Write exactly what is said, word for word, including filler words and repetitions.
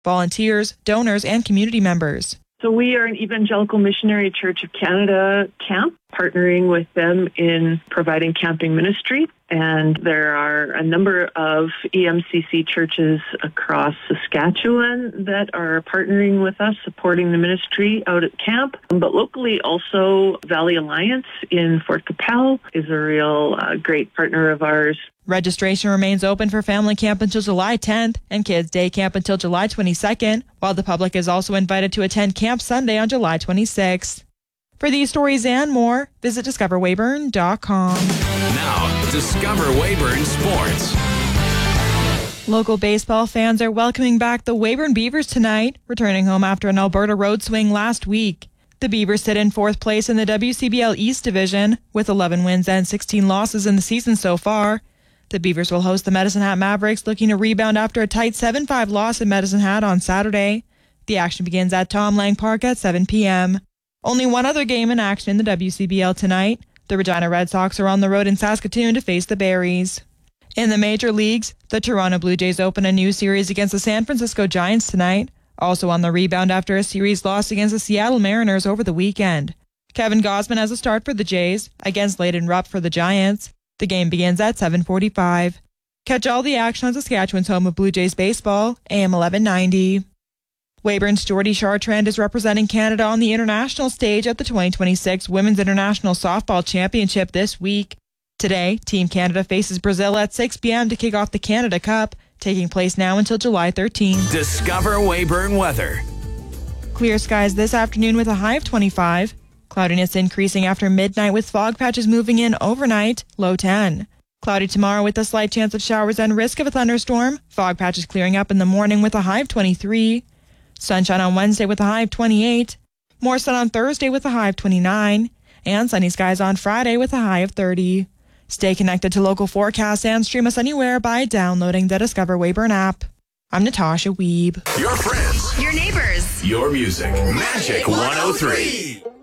volunteers, donors, and community members. So we are an Evangelical Missionary Church of Canada camp, partnering with them in providing camping ministry. And there are a number of E M C C churches across Saskatchewan that are partnering with us, supporting the ministry out at camp. But locally also, Valley Alliance in Fort Capel is a real uh, great partner of ours. Registration remains open for family camp until July tenth and kids' day camp until July twenty-second, while the public is also invited to attend Camp Sunday on July twenty-sixth. For these stories and more, visit discover weyburn dot com. Now, Discover Weyburn Sports. Local baseball fans are welcoming back the Weyburn Beavers tonight, returning home after an Alberta road swing last week. The Beavers sit in fourth place in the W C B L East Division, with eleven wins and sixteen losses in the season so far. The Beavers will host the Medicine Hat Mavericks, looking to rebound after a tight seven five loss in Medicine Hat on Saturday. The action begins at Tom Lang Park at seven p.m. Only one other game in action in the W C B L tonight. The Regina Red Sox are on the road in Saskatoon to face the Berries. In the major leagues, the Toronto Blue Jays open a new series against the San Francisco Giants tonight. Also on the rebound after a series loss against the Seattle Mariners over the weekend. Kevin Gausman has a start for the Jays against Layden Rupp for the Giants. The game begins at seven forty-five. Catch all the action on Saskatchewan's home of Blue Jays baseball, A M eleven ninety. Weyburn's Jordy Chartrand is representing Canada on the international stage at the twenty twenty-six Women's International Softball Championship this week. Today, Team Canada faces Brazil at six p.m. to kick off the Canada Cup, taking place now until July thirteenth. Discover Weyburn weather. Clear skies this afternoon with a high of twenty-five. Cloudiness increasing after midnight with fog patches moving in overnight, low ten. Cloudy tomorrow with a slight chance of showers and risk of a thunderstorm. Fog patches clearing up in the morning with a high of twenty-three. Sunshine on Wednesday with a high of twenty-eight. More sun on Thursday with a high of twenty-nine. And sunny skies on Friday with a high of thirty. Stay connected to local forecasts and stream us anywhere by downloading the Discover Weyburn app. I'm Natasha Weeb. Your friends. Your neighbors. Your music. Magic one oh three.